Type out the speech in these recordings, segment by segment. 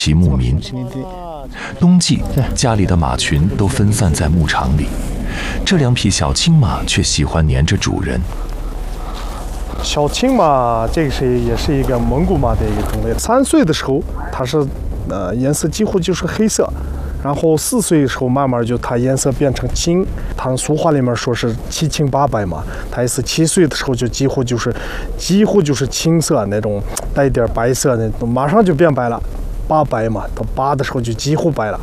其牧民。冬季，家里的马群都分散在牧场里，这2匹小青马却喜欢黏着主人。 小青马这个也是一个蒙古马的一个种类。3岁的时候，它是颜色几乎就是黑色，然后4岁的时候慢慢就它颜色变成青。它俗话里面说是7青8白嘛，它也是7岁的时候就几乎就是青色那种带一点白色那种，马上就变白了。8白嘛，到8的时候就几乎白了。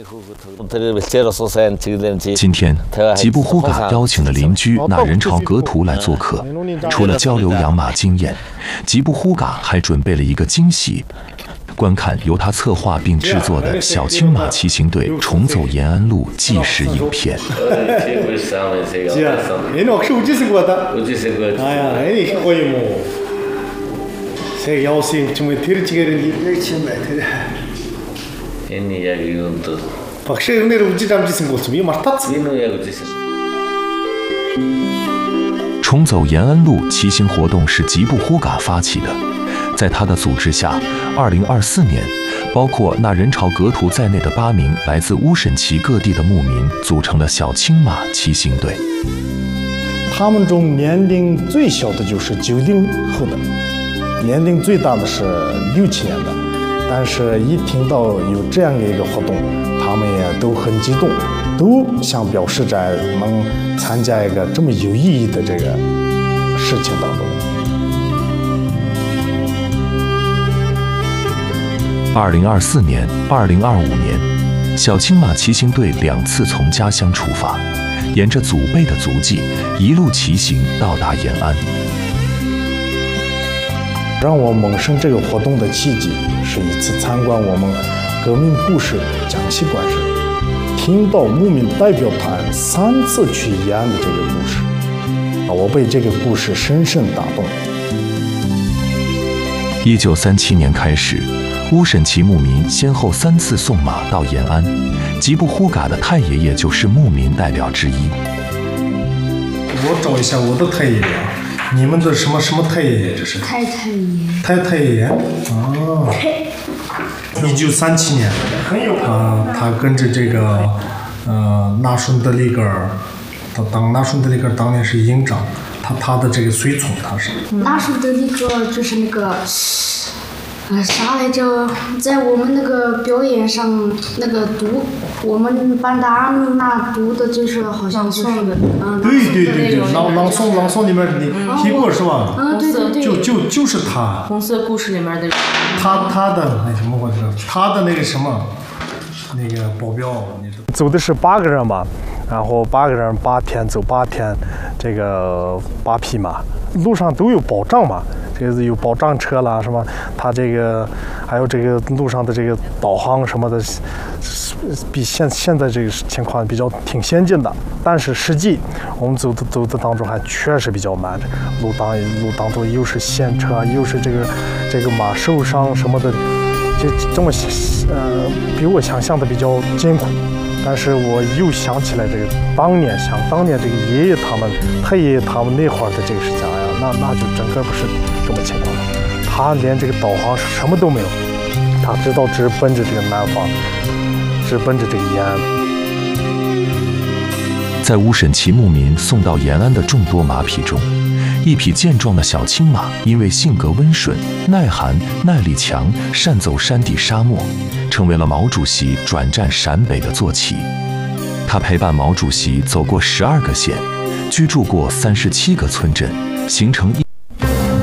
今天，吉布呼嘎邀请了邻居那人朝格图来做客。除了交流养马经验，吉布呼嘎还准备了一个惊喜。观看由他策划并制作的小青马骑行队重走延安路纪实影片。重走延安路骑行活动是吉布呼嘎发起的，在他的组织下，2024年，包括那人朝格图在内的8名来自乌审旗各地的牧民组成了小青马骑行队。 他们中年龄最小的就是90后的，年龄最大的是6、7年的。但是，一听到有这样的一个活动，他们也都很激动，都想表示在能参加一个这么有意义的这个事情当中。 2024年、2025年，小青马骑行队2次从家乡出发，沿着祖辈的足迹，一路骑行到达延安。 让我萌生这个活动的契机，是一次参观我们革命故事讲习馆时，听到牧民代表团3次去延安的这个故事，我被这个故事深深打动。 1937年开始，乌审旗牧民先后3次送马到延安，吉布呼嘎的太爷爷就是牧民代表之一。 我找一下我的太爷爷啊。你们的什么太爷爷？这是太爷。 太爷爷哦，1937年他跟着这个纳顺德里格尔，纳顺德里格尔当年是营长，他的这个随从他是。 纳顺德里格尔就是那个啥来着？在我们那个表演上那个读，我们班的阿米娜读的就是好像就是对，朗诵里面你提过是吧？ 对， 就是他。 红色故事里面的。 他的那什么我知道，他的那个什么那个保镖，走的是8个人嘛，然后8个人8天走8天，这个8匹马，路上都有保障嘛。这个有保障车啦，什么，它这个还有这个路上的这个导航什么的，比现在这个情况挺先进的。但是实际我们走的当中还确实比较慢，路当中又是陷车，又是这个马受伤什么的，这么比我想象的比较艰苦。但是我又想起来这个当年这个爷爷他们、太爷爷他们那会儿的这个事情，哎呀，那就整个不是这么情况了。他连这个导航什么都没有，他直奔着这个南方，直奔着这个延安。 在乌审旗牧民送到延安的众多马匹中，一匹健壮的小青马因为性格温顺、耐寒、耐力强，善走山地沙漠，成为了毛主席转战陕北的坐骑。他陪伴毛主席走过12个县，居住过37个村镇，形成